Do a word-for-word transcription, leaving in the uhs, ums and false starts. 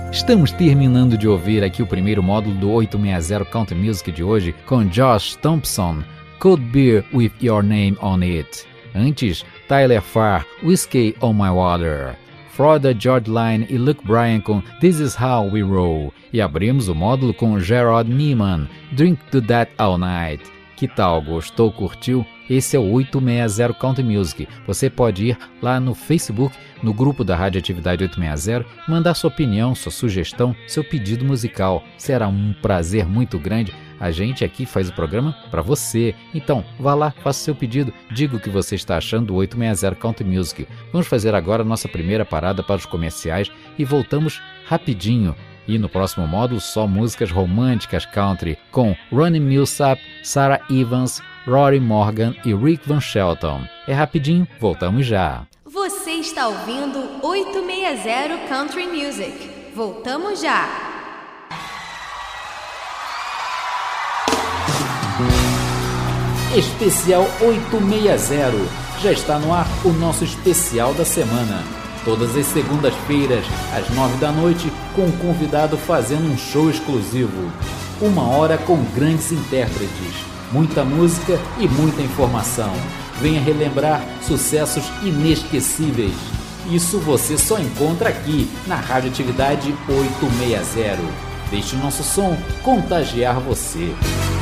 Estamos terminando de ouvir aqui o primeiro módulo do oito seis zero Country Music de hoje com Josh Thompson, Cold Beer With Your Name On It. Antes, Tyler Farr, Whiskey On My Water. Florida George Line e Luke Bryan com This Is How We Roll. E abrimos o módulo com Gerard Neiman, Drink To That All Night. Que tal? Gostou? Curtiu? Esse é o oito seis zero Country Music. Você pode ir lá no Facebook, no grupo da Radioatividade oito seis zero, mandar sua opinião, sua sugestão, seu pedido musical. Será um prazer muito grande. A gente aqui faz o programa para você. Então, vá lá, faça seu pedido, diga o que você está achando do oito seis zero Country Music. Vamos fazer agora a nossa primeira parada para os comerciais e voltamos rapidinho. E no próximo módulo, só músicas românticas country com Ronnie Milsap, Sarah Evans, Rory Morgan e Rick Van Shelton. É rapidinho, voltamos já. Você está ouvindo oito seis zero Country Music. Voltamos já. Especial oito seis zero. Já está no ar o nosso especial da semana. Todas as segundas-feiras, às nove da noite, com um convidado fazendo um show exclusivo. Uma hora com grandes intérpretes, muita música e muita informação. Venha relembrar sucessos inesquecíveis. Isso você só encontra aqui na Radioatividade oito seis zero. Deixe o nosso som contagiar você.